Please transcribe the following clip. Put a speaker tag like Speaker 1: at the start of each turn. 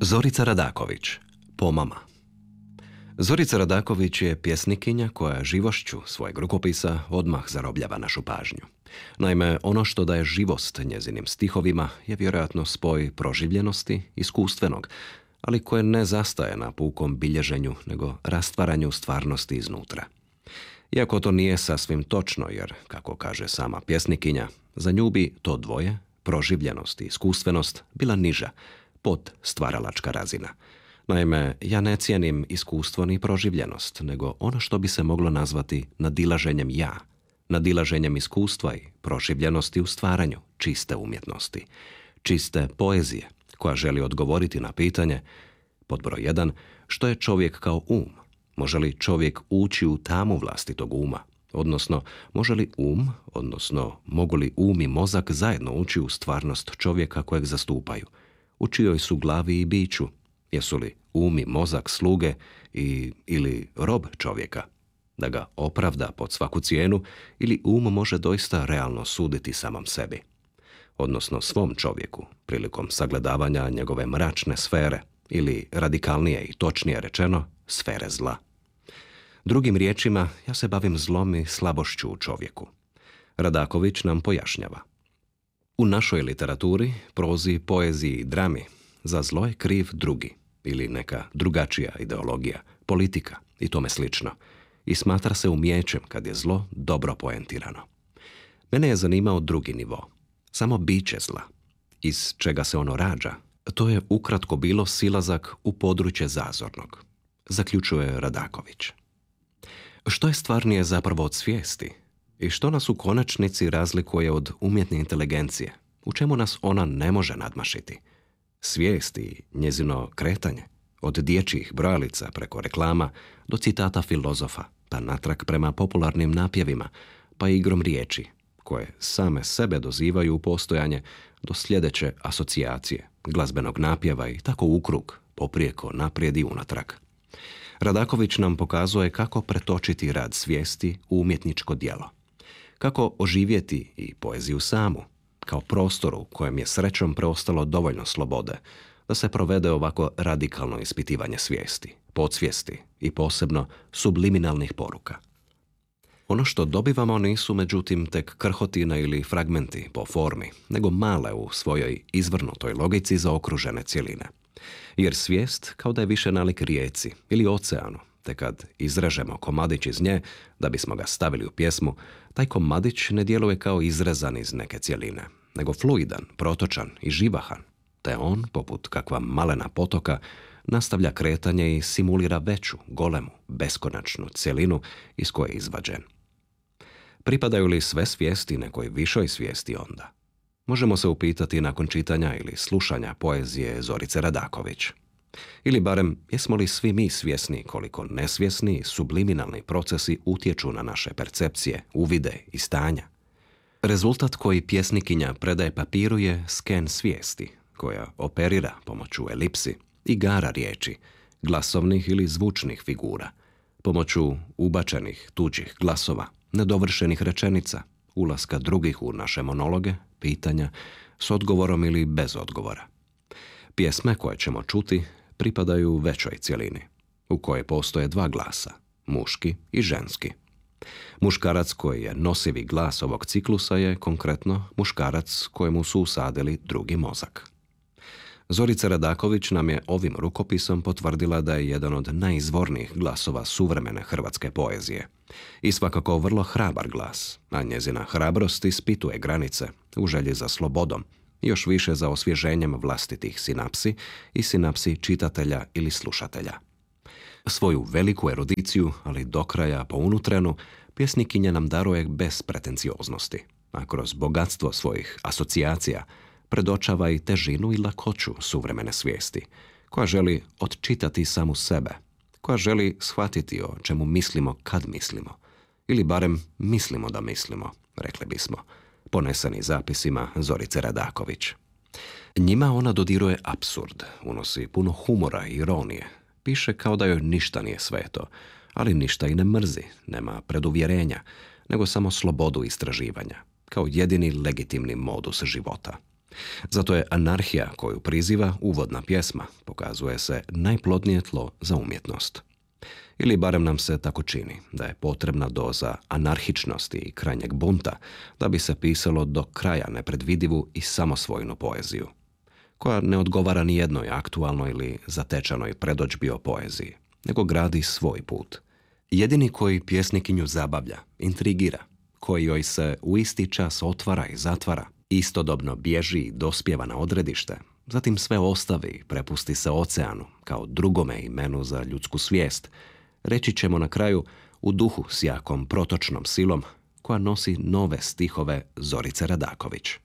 Speaker 1: Zorica Radaković, Po mama. Zorica Radaković je pjesnikinja koja živošću svojeg rukopisa odmah zarobljava našu pažnju. Naime, ono što daje živost njezinim stihovima je vjerojatno spoj proživljenosti, iskustvenog, ali koje ne zastaje na pukom bilježenju, nego rastvaranju stvarnosti iznutra. Iako to nije sasvim točno, jer, kako kaže sama pjesnikinja, za nju bi to dvoje, proživljenost i iskustvenost, bila niža, pod stvaralačka razina. Naime, ja ne cijenim iskustvo ni proživljenost, nego ono što bi se moglo nazvati nadilaženjem ja, nadilaženjem iskustva i proživljenosti u stvaranju čiste umjetnosti, čiste poezije, koja želi odgovoriti na pitanje, pod broj 1, što je čovjek kao Može li čovjek ući u tamu vlastitog uma? Odnosno, može li mogu li i mozak zajedno ući u stvarnost čovjeka kojeg zastupaju? U čijoj su glavi i biću? Jesu li i mozak sluge ili rob čovjeka? Da ga opravda pod svaku cijenu ili može doista realno suditi samom sebi? Odnosno svom čovjeku, prilikom sagledavanja njegove mračne sfere ili radikalnije i točnije rečeno, sfere zla. Drugim riječima, ja se bavim zlom i slabošću u čovjeku. Radaković nam pojašnjava. U našoj literaturi, prozi, poeziji i drami za zlo je kriv drugi ili neka drugačija ideologija, politika i tome slično i smatra se umijećem kad je zlo dobro poentirano. Mene je zanimao drugi nivo, samo biće zla, iz čega se ono rađa. To je ukratko bilo silazak u područje zazornog, zaključuje Radaković. Što je stvarnije zapravo od svijesti? I što nas u konačnici razlikuje od umjetne inteligencije? U čemu nas ona ne može nadmašiti? Svijest i njezino kretanje, od dječjih brojalica preko reklama do citata filozofa, pa natrag prema popularnim napjevima, pa igrom riječi, koje same sebe dozivaju u postojanje do sljedeće asocijacije, glazbenog napjeva i tako ukrug, poprijeko, naprijed i unatrag. Radaković nam pokazuje kako pretočiti rad svijesti u umjetničko djelo. Kako oživjeti i poeziju samu, kao prostoru u kojem je srećom preostalo dovoljno slobode da se provede ovako radikalno ispitivanje svijesti, podsvijesti i posebno subliminalnih poruka. Ono što dobivamo nisu međutim tek krhotine ili fragmenti po formi, nego male u svojoj izvrnutoj logici zaokružene cjeline. Jer svijest kao da je više nalik rijeci ili oceanu, te kad izrežemo komadić iz nje da bismo ga stavili u pjesmu, taj komadić ne djeluje kao izrezan iz neke cjeline, nego fluidan, protočan i živahan, te on, poput kakva malena potoka, nastavlja kretanje i simulira veću, golemu, beskonačnu cjelinu iz koje je izvađen. Pripadaju li sve svijesti nekoj višoj svijesti onda? Možemo se upitati nakon čitanja ili slušanja poezije Zorice Radaković. Ili barem, jesmo li svi mi svjesni koliko nesvjesni subliminalni procesi utječu na naše percepcije, uvide i stanja? Rezultat koji pjesnikinja predaje papiru je sken svijesti, koja operira pomoću elipsi, igara riječi, glasovnih ili zvučnih figura, pomoću ubačenih tuđih glasova, nedovršenih rečenica, ulaska drugih u naše monologe, pitanja, s odgovorom ili bez odgovora. Pjesme koje ćemo čuti pripadaju većoj cjelini, u kojoj postoje dva glasa, muški i ženski. Muškarac koji je nosivi glas ovog ciklusa je konkretno muškarac kojemu su usadili drugi mozak. Zorica Radaković nam je ovim rukopisom potvrdila da je jedan od najizvornijih glasova suvremene hrvatske poezije i svakako vrlo hrabar glas, a njezina hrabrost ispituje granice u želji za slobodom, još više za osvježenjem vlastitih sinapsi i sinapsi čitatelja ili slušatelja. Svoju veliku erudiciju, ali do kraja pounutrenu, pjesnikinja nam daruje bez pretencioznosti, a kroz bogatstvo svojih asocijacija predočava i težinu i lakoću suvremene svijesti, koja želi odčitati samu sebe, koja želi shvatiti o čemu mislimo kad mislimo, ili barem mislimo da mislimo, rekli bismo, poneseni zapisima Zorice Radaković. Njima ona dodiruje apsurd, unosi puno humora i ironije, piše kao da joj ništa nije sveto, ali ništa i ne mrzi, nema preduvjerenja, nego samo slobodu istraživanja, kao jedini legitimni modus života. Zato je anarhija koju priziva uvodna pjesma, pokazuje se najplodnije tlo za umjetnost. Ili barem nam se tako čini, da je potrebna doza anarhičnosti i krajnjeg bunta da bi se pisalo do kraja nepredvidivu i samosvojnu poeziju, koja ne odgovara ni jednoj aktualnoj ili zatečanoj predodžbi o poeziji, nego gradi svoj put. Jedini koji pjesnikinju zabavlja, intrigira, koji joj se u isti čas otvara i zatvara, istodobno bježi i dospijeva na odredište, zatim sve ostavi i prepusti se oceanu kao drugome imenu za ljudsku svijest, reći ćemo na kraju u duhu s jakom protočnom silom koja nosi nove stihove Zorice Radaković.